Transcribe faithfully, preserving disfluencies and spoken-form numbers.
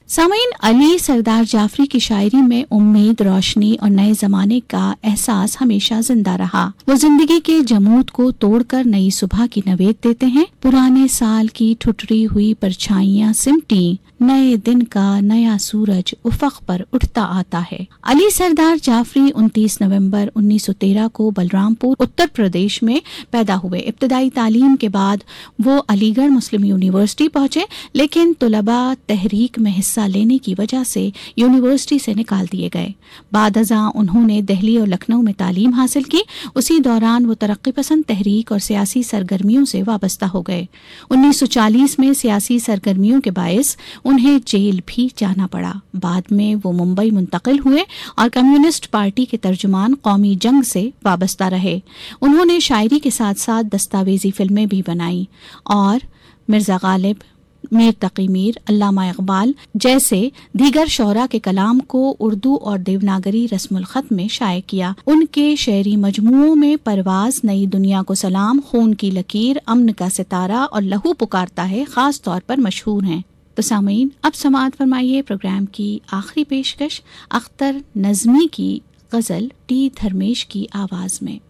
سامعین، علی سردار جعفری کی شاعری میں امید، روشنی اور نئے زمانے کا احساس ہمیشہ زندہ رہا۔ وہ زندگی کے جمود کو توڑ کر نئی صبح کی نوید دیتے ہیں۔ پرانے سال کی ٹھٹری ہوئی پرچھائیاں سمٹی، نئے دن کا نیا سورج افق پر اٹھتا آتا ہے۔ علی سردار جعفری انتیس نومبر انیس سو تیرہ کو بلرام پور اتر پردیش میں پیدا ہوئے۔ ابتدائی تعلیم کے بعد وہ علی گڑھ مسلم یونیورسٹی پہنچے، لیکن طلباء تحریک میں حصہ لینے کی وجہ سے یونیورسٹی سے نکال دیے گئے۔ بعد ازاں انہوں نے دہلی اور لکھنؤ میں تعلیم حاصل کی۔ اسی دوران وہ ترقی پسند تحریک اور سیاسی سرگرمیوں سے وابستہ ہو گئے۔ انیس سو چالیس میں سیاسی سرگرمیوں کے باعث انہیں جیل بھی جانا پڑا۔ بعد میں وہ ممبئی منتقل ہوئے اور کمیونسٹ پارٹی کے ترجمان قومی جنگ سے وابستہ رہے۔ انہوں نے شاعری کے ساتھ ساتھ دستاویزی فلمیں بھی بنائیں اور مرزا غالب، میر تقی میر، علامہ اقبال جیسے دیگر شعراء کے کلام کو اردو اور دیوناگری رسم الخط میں شائع کیا۔ ان کے شعری مجموعوں میں پرواز، نئی دنیا کو سلام، خون کی لکیر، امن کا ستارہ اور لہو پکارتا ہے خاص طور پر مشہور ہیں۔ تو سامعین، اب سماعت فرمائیے پروگرام کی آخری پیشکش، اختر نظمی کی غزل ٹی دھرمیش کی آواز میں۔